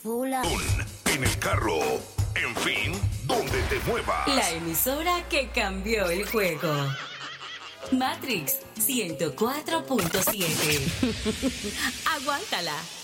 Fula. En el carro, en fin, donde te muevas. La emisora que cambió el juego. Matrix 104.7. Aguántala.